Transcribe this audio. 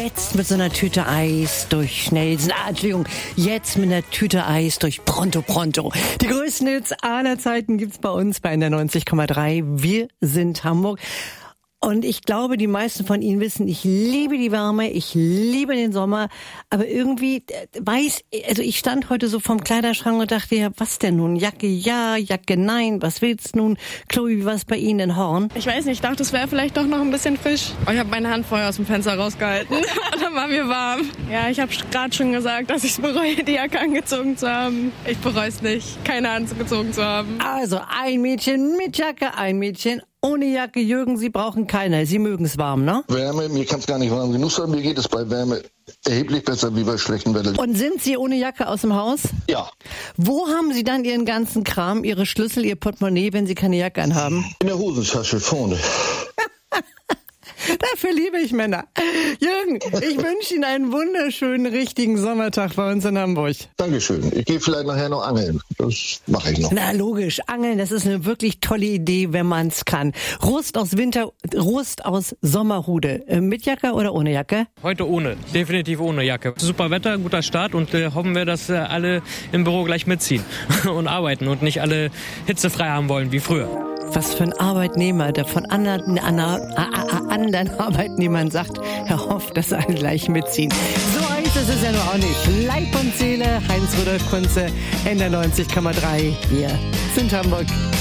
jetzt mit so einer Tüte Eis durch Schnellsen. Entschuldigung, jetzt mit einer Tüte Eis durch Pronto. Die größten Hits aller Zeiten gibt's bei uns bei NDR 90,3. Wir sind Hamburg. Und ich glaube, die meisten von Ihnen wissen, ich liebe die Wärme, ich liebe den Sommer, aber irgendwie ich stand heute so vorm Kleiderschrank und dachte, ja, was denn nun? Jacke ja, Jacke nein, was willst du nun? Chloe, wie war's bei Ihnen in Horn? Ich weiß nicht, ich dachte, es wäre vielleicht doch noch ein bisschen frisch. Oh, ich habe meine Hand vorher aus dem Fenster rausgehalten und dann war mir warm. Ja, ich habe gerade schon gesagt, dass ich es bereue, die Jacke angezogen zu haben. Ich bereue es nicht, keine angezogen zu haben. Also ein Mädchen mit Jacke, ein Mädchen ohne Jacke. Jürgen, Sie brauchen keine. Sie mögen es warm, ne? Wärme, mir kann es gar nicht warm genug sein. Mir geht es bei Wärme erheblich besser wie bei schlechtem Wetter. Und sind Sie ohne Jacke aus dem Haus? Ja. Wo haben Sie dann Ihren ganzen Kram, Ihre Schlüssel, Ihr Portemonnaie, wenn Sie keine Jacke anhaben? In der Hosentasche vorne. Dafür liebe ich Männer. Jürgen, ich wünsche Ihnen einen wunderschönen, richtigen Sommertag bei uns in Hamburg. Dankeschön. Ich gehe vielleicht nachher noch angeln. Das mache ich noch. Na logisch, Angeln, das ist eine wirklich tolle Idee, wenn man es kann. Rost aus Sommerhude. Mit Jacke oder ohne Jacke? Heute ohne, definitiv ohne Jacke. Super Wetter, guter Start und hoffen wir, dass alle im Büro gleich mitziehen und arbeiten und nicht alle hitzefrei haben wollen wie früher. Was für ein Arbeitnehmer, der von anderen Arbeitnehmern sagt, er hofft, dass alle gleich mitziehen. So heiß ist es ja nur auch nicht. Leib und Seele, Heinz-Rudolf Kunze, NDR 90,3. Wir sind Hamburg.